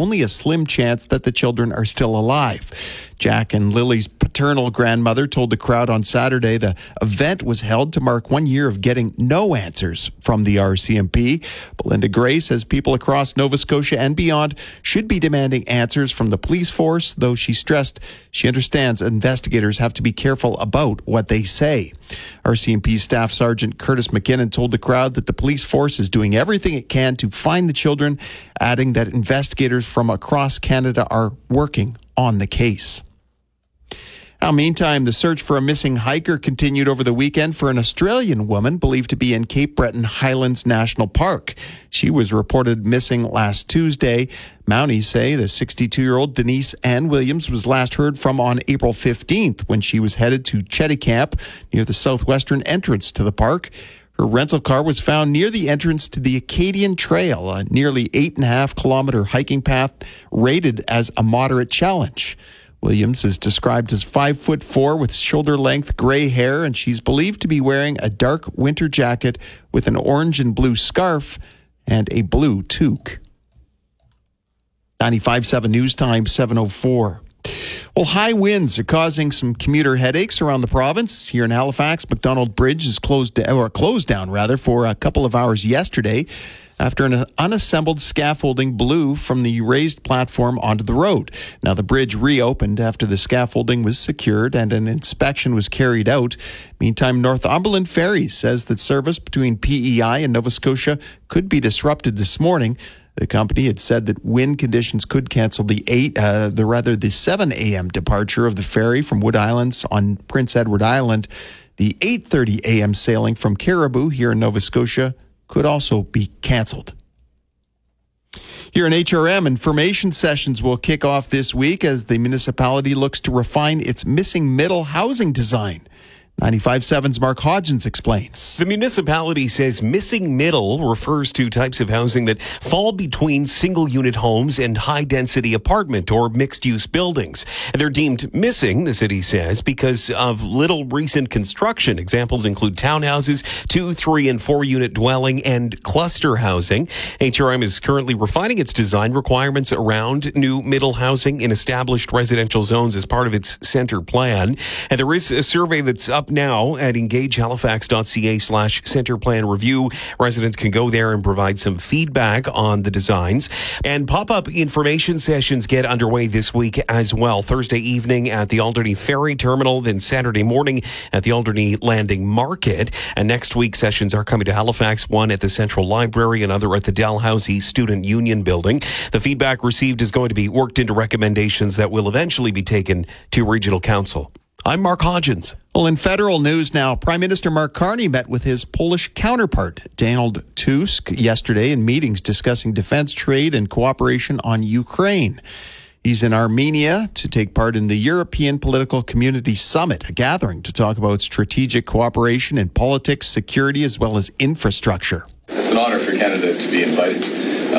only a slim chance that the children are still alive. Jack and Lily's paternal grandmother told the crowd on Saturday the event was held to mark 1 year of getting no answers from the RCMP. Belinda Gray says people across Nova Scotia and beyond should be demanding answers from the police force, though she stressed she understands investigators have to be careful about what they say. RCMP Staff Sergeant Curtis McKinnon told the crowd that the police force is doing everything it can to find the children, adding that investigators from across Canada are working on the case. Now, meantime, the search for a missing hiker continued over the weekend for an Australian woman believed to be in Cape Breton Highlands National Park. She was reported missing last Tuesday. Mounties say the 62-year-old Denise Ann Williams was last heard from on April 15th when she was headed to Chetty Camp near the southwestern entrance to the park. Her rental car was found near the entrance to the Acadian Trail, a nearly 8.5-kilometer hiking path rated as a moderate challenge. Williams is described as 5'4" with shoulder-length gray hair, and she's believed to be wearing a dark winter jacket with an orange and blue scarf and a blue toque. 95.7 News Time, 7:04. Well, high winds are causing some commuter headaches around the province. Here in Halifax, McDonald Bridge is closed down for a couple of hours yesterday after an unassembled scaffolding blew from the raised platform onto the road. Now, the bridge reopened after the scaffolding was secured and an inspection was carried out. Meantime, Northumberland Ferries says that service between PEI and Nova Scotia could be disrupted this morning. The company had said that wind conditions could cancel the 7 a.m. departure of the ferry from Wood Islands on Prince Edward Island. The 8:30 a.m. sailing from Caribou here in Nova Scotia could also be canceled. Here in HRM, information sessions will kick off this week as the municipality looks to refine its missing middle housing design. 95.7's Mark Hodgins explains. The municipality says missing middle refers to types of housing that fall between single-unit homes and high-density apartment or mixed-use buildings. And they're deemed missing, the city says, because of little recent construction. Examples include townhouses, 2, 3, and 4-unit dwelling, and cluster housing. HRM is currently refining its design requirements around new middle housing in established residential zones as part of its center plan. And there is a survey that's up now at engagehalifax.ca/center plan review. Residents can go there and provide some feedback on the designs. And pop-up information sessions get underway this week as well. Thursday evening at the Alderney Ferry Terminal, then Saturday morning at the Alderney Landing Market. And next week, sessions are coming to Halifax, one at the Central Library, another at the Dalhousie Student Union Building. The feedback received is going to be worked into recommendations that will eventually be taken to Regional Council. I'm Mark Hodgins. Well, in federal news now, Prime Minister Mark Carney met with his Polish counterpart, Donald Tusk, yesterday in meetings discussing defense, trade, and cooperation on Ukraine. He's in Armenia to take part in the European Political Community Summit, a gathering to talk about strategic cooperation in politics, security, as well as infrastructure. It's an honor for Canada to be invited to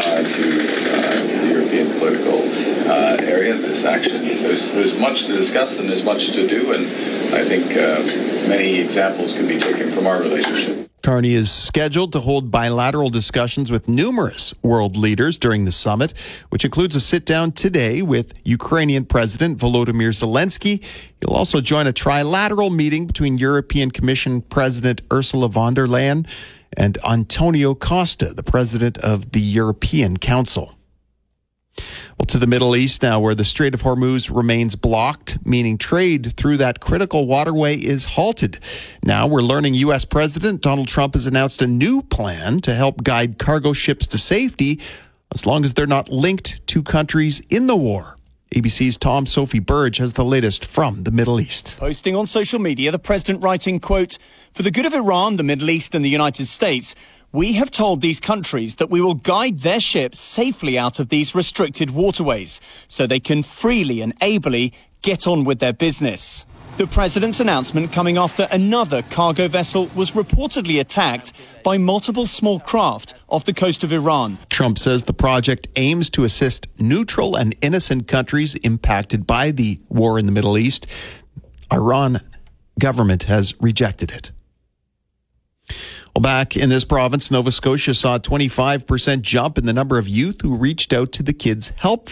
the European political area, this action. There's much to discuss and there's much to do, and I think many examples can be taken from our relationship. Carney is scheduled to hold bilateral discussions with numerous world leaders during the summit, which includes a sit-down today with Ukrainian President Volodymyr Zelensky. He'll also join a trilateral meeting between European Commission President Ursula von der Leyen and Antonio Costa, the President of the European Council. Well, to the Middle East now, where the Strait of Hormuz remains blocked, meaning trade through that critical waterway is halted. Now we're learning U.S. President Donald Trump has announced a new plan to help guide cargo ships to safety as long as they're not linked to countries in the war. ABC's Tom Sophie Burge has the latest from the Middle East. Posting on social media, the president writing, quote, "For the good of Iran, the Middle East and the United States, we have told these countries that we will guide their ships safely out of these restricted waterways so they can freely and ably get on with their business." The president's announcement coming after another cargo vessel was reportedly attacked by multiple small craft off the coast of Iran. Trump says the project aims to assist neutral and innocent countries impacted by the war in the Middle East. Iran government has rejected it. Well, back in this province, Nova Scotia saw a 25% jump in the number of youth who reached out to the Kids Help